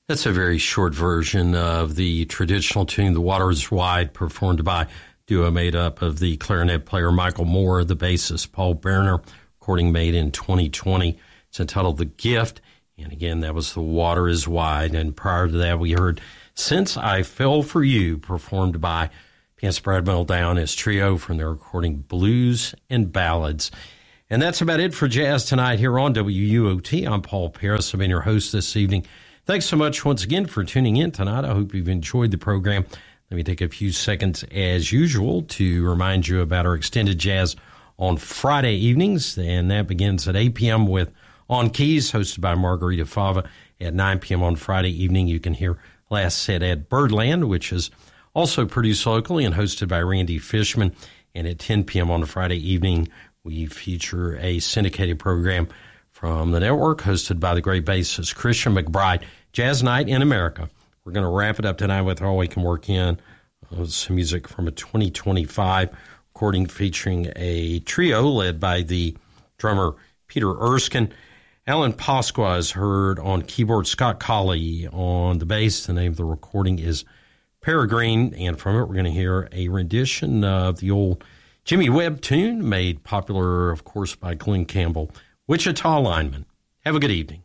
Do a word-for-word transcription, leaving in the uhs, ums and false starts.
That's a very short version of the traditional tune, The Water is Wide, performed by a duo made up of the clarinet player Michael Moore, the bassist Paul Berner, recording made in twenty twenty. It's entitled The Gift, and again, that was The Water is Wide. And prior to that, we heard Since I Fell for You, performed by pianist Brad Mehldau and his trio from their recording Blues and Ballads. And that's about it for Jazz Tonight here on W U O T. I'm Paul Paris. I've been your host this evening. Thanks so much once again for tuning in tonight. I hope you've enjoyed the program. Let me take a few seconds, as usual, to remind you about our extended jazz on Friday evenings, and that begins at eight p.m. with On Keys, hosted by Margarita Fava. At nine p.m. on Friday evening, you can hear Last Set at Birdland, which is also produced locally and hosted by Randy Fishman. And at ten p.m. on Friday evening, we feature a syndicated program from the network, hosted by the great bassist Christian McBride, Jazz Night in America. We're going to wrap it up tonight with All We Can Work In, uh, some music from a twenty twenty-five recording featuring a trio led by the drummer Peter Erskine. Alan Pasqua is heard on keyboard, Scott Colley on the bass. The name of the recording is Peregrine, and from it we're going to hear a rendition of the old Jimmy Webb tune, made popular, of course, by Glenn Campbell, Wichita Lineman. Have a good evening.